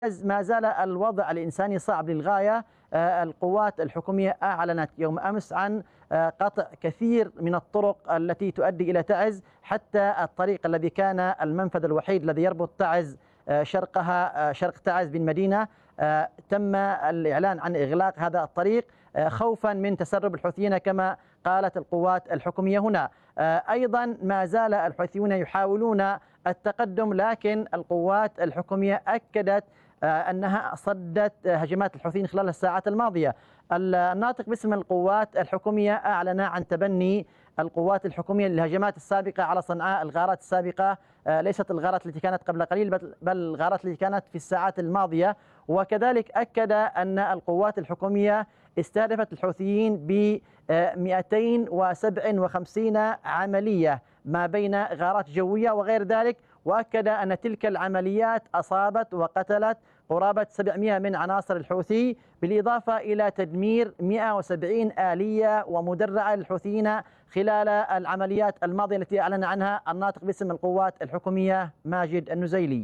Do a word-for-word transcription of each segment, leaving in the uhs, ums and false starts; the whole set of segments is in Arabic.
ما زال الوضع الإنساني صعب للغاية. القوات الحكومية أعلنت يوم أمس عن قطع كثير من الطرق التي تؤدي إلى تعز، حتى الطريق الذي كان المنفذ الوحيد الذي يربط تعز شرقها شرق تعز بالمدينة تم الإعلان عن إغلاق هذا الطريق خوفا من تسرب الحوثيين كما قالت القوات الحكومية هنا. أيضا ما زال الحوثيون يحاولون التقدم، لكن القوات الحكومية أكدت أنها صدت هجمات الحوثيين خلال الساعات الماضية. الناطق باسم القوات الحكومية أعلن عن تبني القوات الحكومية للهجمات السابقة على صنعاء، الغارات السابقة ليست الغارات التي كانت قبل قليل بل الغارات التي كانت في الساعات الماضية. وكذلك أكد أن القوات الحكومية استهدفت الحوثيين ب مئتين وسبعة وخمسين عملية ما بين غارات جوية وغير ذلك، وأكد أن تلك العمليات أصابت وقتلت قرابة سبعمئة من عناصر الحوثي، بالإضافة إلى تدمير مئة وسبعين آلية ومدرعة للحوثيين خلال العمليات الماضية التي أعلن عنها الناطق باسم القوات الحكومية ماجد النزيلي.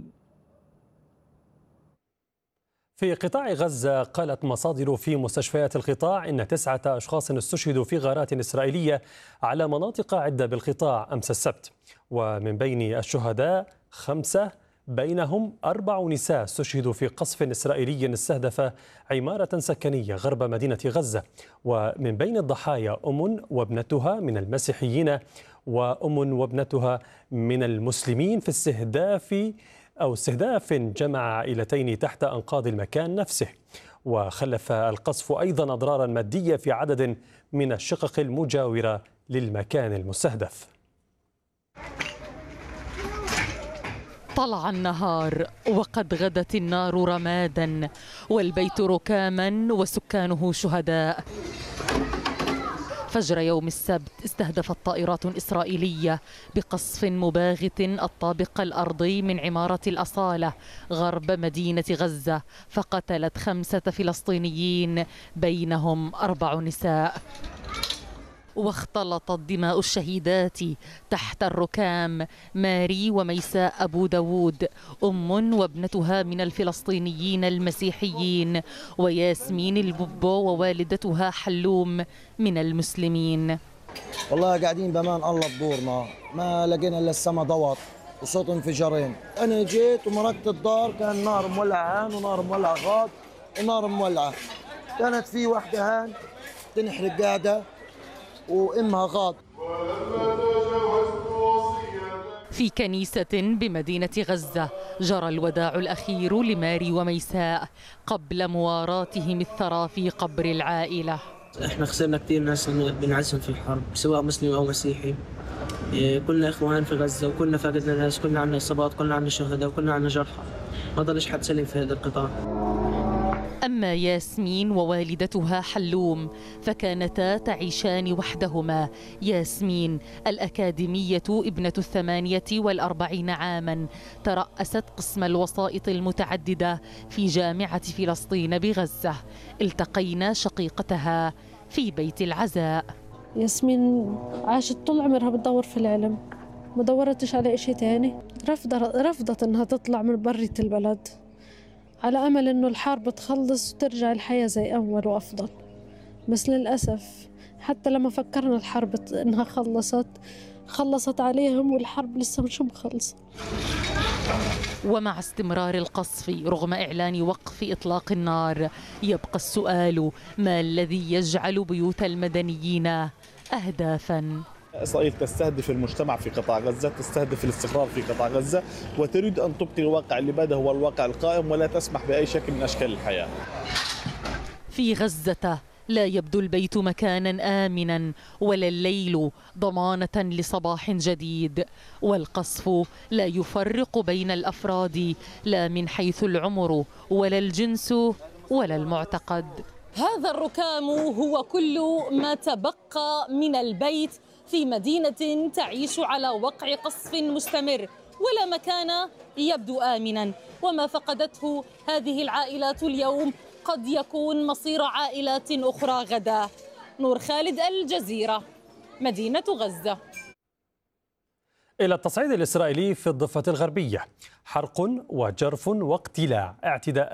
في قطاع غزة قالت مصادر في مستشفيات القطاع إن تسعة أشخاص استشهدوا في غارات إسرائيلية على مناطق عدة بالقطاع أمس السبت، ومن بين الشهداء خمسة بينهم أربع نساء استشهدوا في قصف إسرائيلي استهدف عمارة سكنية غرب مدينة غزة. ومن بين الضحايا أم وابنتها من المسيحيين وأم وابنتها من المسلمين في استهداف أو استهداف جمع عائلتين تحت أنقاض المكان نفسه. وخلف القصف أيضا أضرارا مادية في عدد من الشقق المجاورة للمكان المستهدف. طلع النهار وقد غدت النار رمادا والبيت ركاما وسكانه شهداء. فجر يوم السبت استهدفت طائرات إسرائيلية بقصف مباغت الطابق الأرضي من عمارة الأصالة غرب مدينة غزة، فقتلت خمسة فلسطينيين بينهم أربع نساء. واختلطت دماء الشهيدات تحت الركام ماري وميساء أبو داود أم وابنتها من الفلسطينيين المسيحيين، وياسمين البوبو ووالدتها حلوم من المسلمين. والله قاعدين بمان الله بدورنا، ما لقينا الا السما ضوت وصوت انفجارين. انا جيت ومرقت الدار كان نار مولعه هان ونار مولعه غاد ونار مولعه، كانت في وحده هان تنحرق قاعده وامها غاد. في كنيسة بمدينة غزة جرى الوداع الأخير لماري وميساء قبل مواراتهم الثرى في قبر العائلة. احنا خسرنا كثير ناس بنعزهم في الحرب سواء مسلم او مسيحي، كلنا اخوان في غزة وكلنا فقدنا ناس، كلنا عندنا اصابات، كلنا عندنا شهداء وكلنا عندنا جرحى، ما ضلش حد سليم في هذا القطاع. أما ياسمين ووالدتها حلوم فكانتا تعيشان وحدهما. ياسمين الأكاديمية ابنة الثمانية والأربعين عاما ترأست قسم الوسائط المتعددة في جامعة فلسطين بغزة. التقينا شقيقتها في بيت العزاء. ياسمين عاشت طول عمرها بتدور في العلم، ما دورتش على إشي تاني، رفضت رفضت إنها تطلع من برية البلد على أمل إنه الحرب تخلص وترجع الحياة زي أول وأفضل. بس للأسف حتى لما فكرنا الحرب إنها خلصت خلصت عليهم والحرب لسه مش مخلصة. ومع استمرار القصف رغم إعلان وقف إطلاق النار يبقى السؤال: ما الذي يجعل بيوت المدنيين أهدافاً؟ إسرائيل تستهدف المجتمع في قطاع غزة، تستهدف الاستقرار في قطاع غزة، وتريد أن تبقي الواقع اللي بدا هو الواقع القائم ولا تسمح بأي شكل من أشكال الحياة. في غزة لا يبدو البيت مكانا آمنا ولا الليل ضمانة لصباح جديد، والقصف لا يفرق بين الأفراد لا من حيث العمر ولا الجنس ولا المعتقد. هذا الركام هو كل ما تبقى من البيت في مدينة تعيش على وقع قصف مستمر، ولا مكان يبدو آمنا. وما فقدته هذه العائلات اليوم قد يكون مصير عائلات أخرى غدا. نور خالد، الجزيرة، مدينة غزة. إلى التصعيد الإسرائيلي في الضفة الغربية، حرق وجرف واقتلاع، اعتداء